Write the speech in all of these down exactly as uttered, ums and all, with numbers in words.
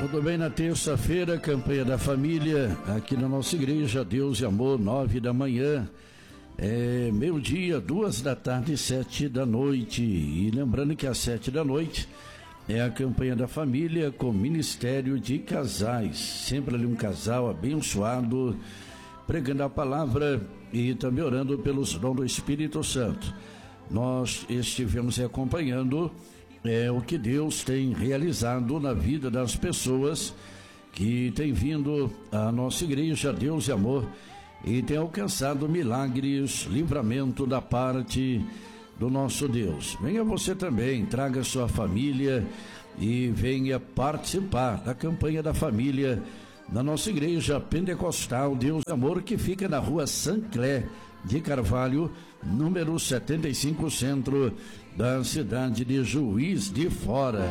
Tudo bem, na terça-feira, campanha da família, aqui na nossa igreja, Deus e Amor, nove da manhã, é meio-dia, duas da tarde, sete da noite. E lembrando que às sete da noite é a campanha da família com Ministério de Casais, sempre ali um casal abençoado, pregando a palavra e também orando pelos dons do Espírito Santo. Nós estivemos acompanhando é, o que Deus tem realizado na vida das pessoas que têm vindo à nossa igreja, Deus e Amor, e tem alcançado milagres, livramento da parte do nosso Deus. Venha você também, traga sua família e venha participar da campanha da família na nossa igreja pentecostal Deus e Amor, que fica na rua Sancler de Carvalho, número setenta e cinco, centro da cidade de Juiz de Fora.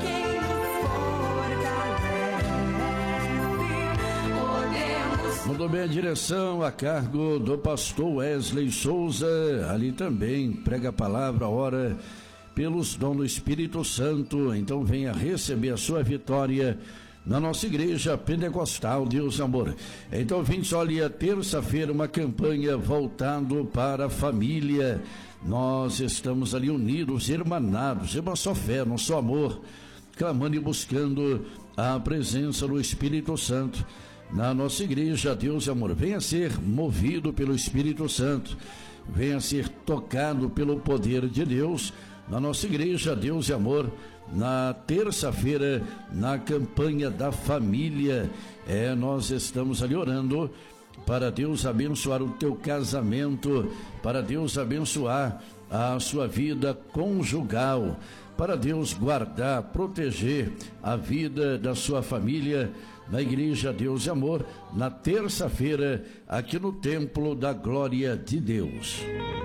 Mudou bem a direção a cargo do pastor Wesley Souza, ali também prega a palavra, ora pelos dons do Espírito Santo. Então venha receber a sua vitória na nossa igreja pentecostal Deus e Amor. Então, vinte, olha, terça-feira, uma campanha voltando para a família. Nós estamos ali unidos, irmanados, em uma só fé, no só amor, clamando e buscando a presença do Espírito Santo na nossa igreja Deus e Amor. Venha ser movido pelo Espírito Santo, venha ser tocado pelo poder de Deus na nossa igreja Deus e Amor, na terça-feira, na campanha da família. É, nós estamos ali orando para Deus abençoar o teu casamento, para Deus abençoar a sua vida conjugal, para Deus guardar, proteger a vida da sua família na igreja Deus e Amor, na terça-feira, aqui no Templo da Glória de Deus.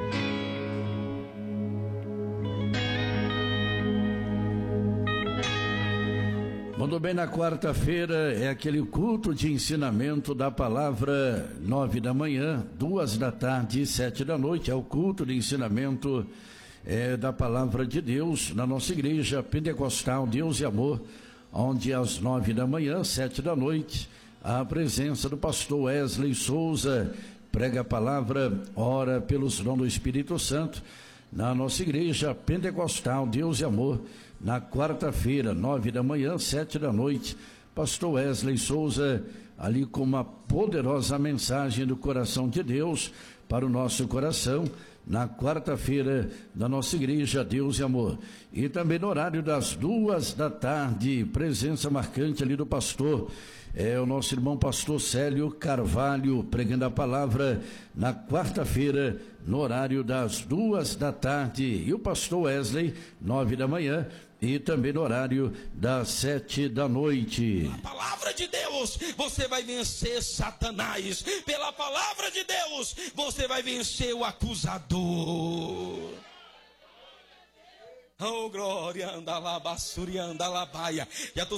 Muito bem, na quarta-feira é aquele culto de ensinamento da palavra, nove da manhã, duas da tarde e sete da noite, é o culto de ensinamento é, da palavra de Deus na nossa igreja pentecostal Deus e Amor, onde às nove da manhã, sete da noite, a presença do pastor Wesley Souza prega a palavra, ora pelos dons do Espírito Santo na nossa igreja pentecostal Deus e Amor. Na quarta-feira, nove da manhã, sete da noite, pastor Wesley Souza, ali com uma poderosa mensagem do coração de Deus para o nosso coração, na quarta-feira, da nossa igreja Deus e Amor. E também no horário das duas da tarde, presença marcante ali do pastor, é o nosso irmão pastor Célio Carvalho, pregando a palavra na quarta-feira, no horário das duas da tarde. E o pastor Wesley, nove da manhã, e também no horário das sete da noite. A palavra de Deus, você vai vencer Satanás. Pela palavra de Deus, você vai vencer o acusador. Oh, glória, anda lá, basuri, anda lá, baia. Já tô